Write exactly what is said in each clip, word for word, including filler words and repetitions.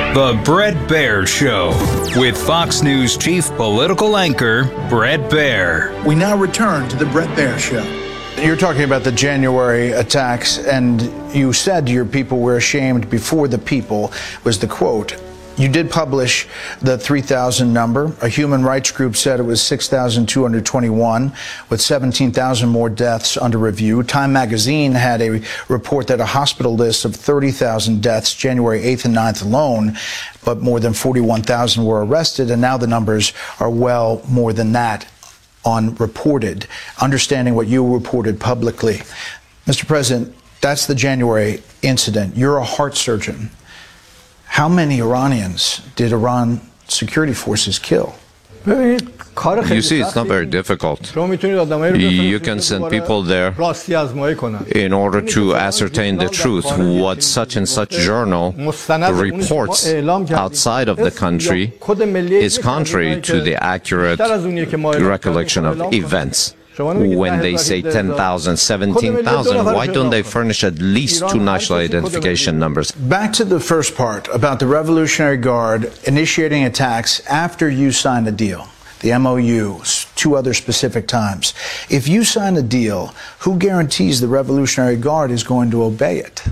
The Bret Baier Show with Fox News chief political anchor Bret Baier. We now return to the Bret Baier Show. You're talking about the January attacks, and you said your people were ashamed before the people, was the quote. You did publish the three thousand number. A human rights group said it was six thousand two hundred twenty-one, with seventeen thousand more deaths under review. Time magazine had a report that a hospital list of thirty thousand deaths January eighth and ninth alone, but more than forty-one thousand were arrested, and now the numbers are well more than that unreported. Understanding what you reported publicly. Mister President, that's the January incident. You're a heart surgeon. How many Iranians did Iran security forces kill? You see, it's not very difficult. You can send people there in order to ascertain the truth. What such and such journal reports outside of the country is contrary to the accurate recollection of events. When they say ten thousand, seventeen thousand, why don't they furnish at least two national identification numbers? Back to the first part about the Revolutionary Guard initiating attacks after you signed a deal, the M O U, two other specific times. If you sign a deal, who guarantees the Revolutionary Guard is going to obey it?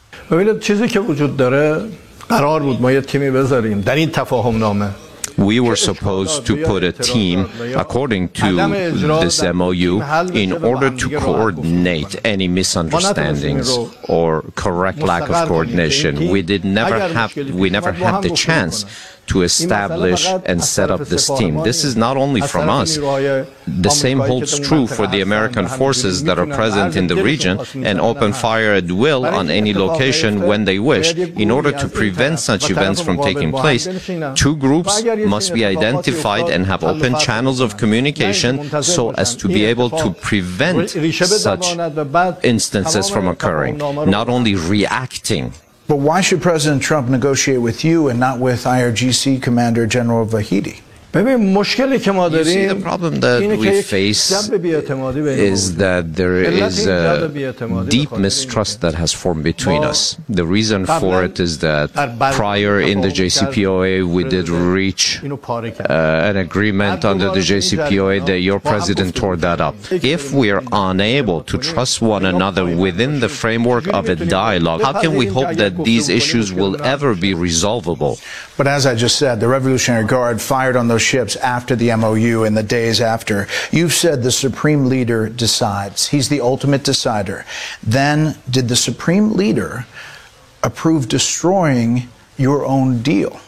We were supposed to put a team, according to this M O U, in order to coordinate any misunderstandings or correct lack of coordination. We did never have, we never had the chance to establish and set up this team. This is not only from us. The same holds true for the American forces that are present in the region and open fire at will on any location when they wish. In order to prevent such events from taking place, two groups must be identified and have open channels of communication so as to be able to prevent such instances from occurring, not only reacting. But why should President Trump negotiate with you and not with I R G C Commander General Vahidi? You see, the problem that we face is that there is a deep mistrust that has formed between us. The reason for it is that prior in the J C P O A, we did reach uh, an agreement under the J C P O A that your president tore that up. If we are unable to trust one another within the framework of a dialogue, how can we hope that these issues will ever be resolvable? But as I just said, the Revolutionary Guard fired on those ships after the M O U and the days after. You've said the supreme leader decides. He's the ultimate decider. Then did the supreme leader approve destroying your own deal?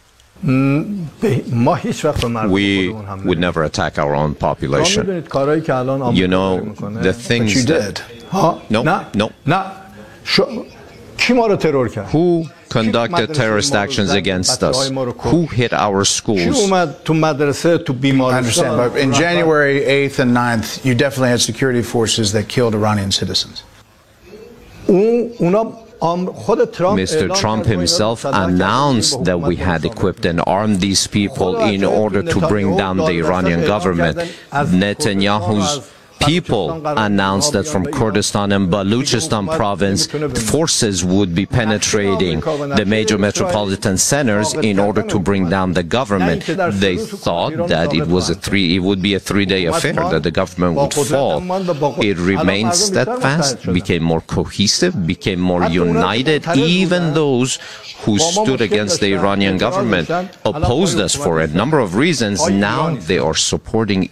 We would never attack our own population. You know, the things but you did. That, no, no. Who conducted terrorist actions against us? Who hit our schools? I understand, but in January eighth and ninth, you definitely had security forces that killed Iranian citizens. Mister Trump himself announced that we had equipped and armed these people in order to bring down the Iranian government. Netanyahu's people announced that from Kurdistan and Baluchistan province, forces would be penetrating the major metropolitan centers in order to bring down the government. They thought that it was a three, it would be a three-day affair, that the government would fall. It remained steadfast, became more cohesive, became more united. Even those who stood against the Iranian government opposed us for a number of reasons. Now they are supporting